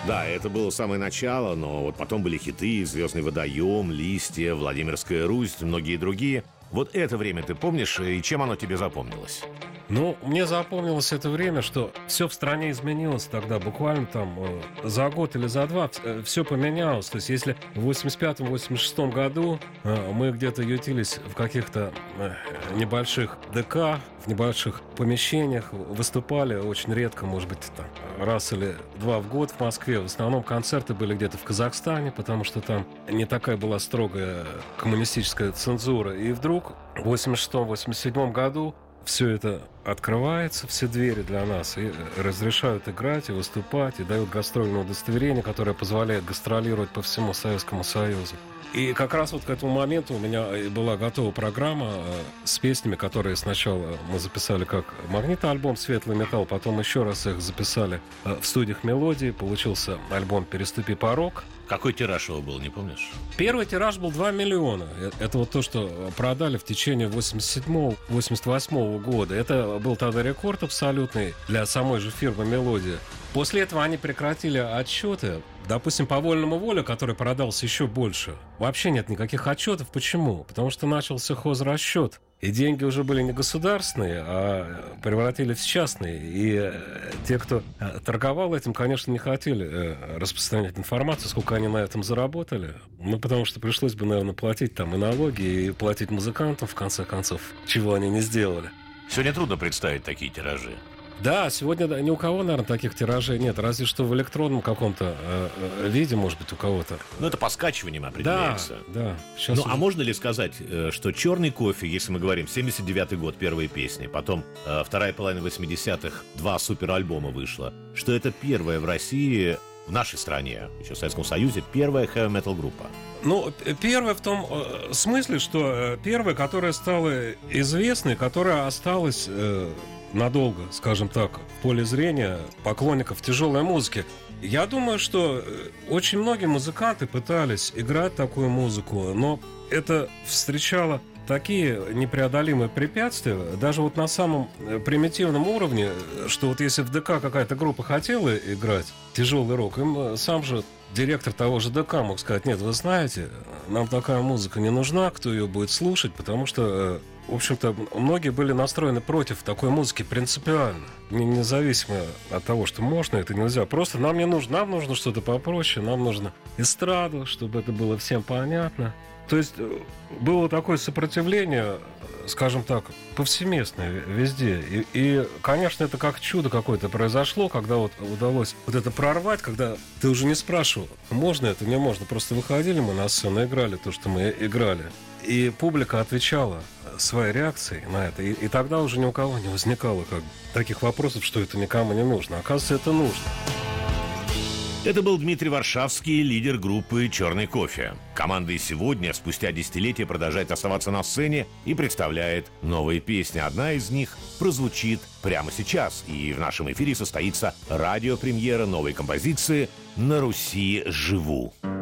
Да, это было самое начало, но вот потом были хиты «Звездный водоем», «Листья», «Владимирская Русь», многие другие. Вот это время ты помнишь, и чем оно тебе запомнилось? Ну, мне запомнилось это время, что все в стране изменилось тогда, буквально там за год или за два все поменялось. То есть если в 85-86 году мы где-то ютились в каких-то небольших ДК, в небольших помещениях, выступали очень редко, может быть, там, раз или два в год в Москве. В основном концерты были где-то в Казахстане, потому что там не такая была строгая коммунистическая цензура. И вдруг в 86-87 году все это открывается, все двери для нас, и разрешают играть и выступать, и дают гастрольное удостоверение, которое позволяет гастролировать по всему Советскому Союзу. И как раз вот к этому моменту у меня была готова программа с песнями, которые сначала мы записали как магнитоальбом «Светлый металл», потом еще раз их записали в студиях «Мелодии». Получился альбом «Переступи порог». Какой тираж его был, не помнишь? Первый тираж был 2 миллиона. Это вот то, что продали в течение 87-88 года. Это был тогда рекорд абсолютный для самой же фирмы «Мелодия». После этого они прекратили отчеты. Допустим, по «Вольному воле», который продался еще больше, вообще нет никаких отчетов. Почему? Потому что начался хозрасчет. И деньги уже были не государственные, а превратились в частные. И те, кто торговал этим, конечно, не хотели распространять информацию, сколько они на этом заработали. Ну, потому что пришлось бы, наверное, платить там и налоги, и платить музыкантам, в конце концов, чего они не сделали. Сегодня трудно представить такие тиражи. Да, сегодня ни у кого, наверное, таких тиражей нет. Разве что в электронном каком-то виде, может быть, у кого-то. Ну, это по скачиваниям определяется. Да. Ну, а можно ли сказать, что «Черный кофе», если мы говорим, 79-й год, первые песни, потом вторая половина 80-х, 2 суперальбома вышло, что это первая в России, в нашей стране, еще в Советском Союзе, первая хэви-метал группа? Ну, первая в том смысле, что первая, которая стала известной, которая осталась надолго, скажем так, в поле зрения поклонников тяжелой музыки. Я думаю, что очень многие музыканты пытались играть такую музыку, но это встречало такие непреодолимые препятствия, даже вот на самом примитивном уровне, что вот если в ДК какая-то группа хотела играть тяжелый рок, им сам же директор того же ДК мог сказать: нет, вы знаете, нам такая музыка не нужна, кто ее будет слушать, потому что, в общем-то, многие были настроены против такой музыки принципиально, независимо от того, что можно, это нельзя. Просто нам не нужно, нам нужно что-то попроще, нам нужно эстраду, чтобы это было всем понятно. То есть было такое сопротивление, скажем так, повсеместное везде. И, конечно, это как чудо какое-то произошло, когда вот удалось вот это прорвать, когда ты уже не спрашивал, можно это, не можно. Просто выходили мы на сцену, играли то, что мы играли. И публика отвечала своей реакцией на это. И тогда уже ни у кого не возникало таких вопросов, что это никому не нужно. Оказывается, это нужно. Это был Дмитрий Варшавский, лидер группы «Черный кофе». Команда и сегодня, спустя десятилетия, продолжает оставаться на сцене и представляет новые песни. Одна из них прозвучит прямо сейчас. И в нашем эфире состоится радиопремьера новой композиции «На Руси живу».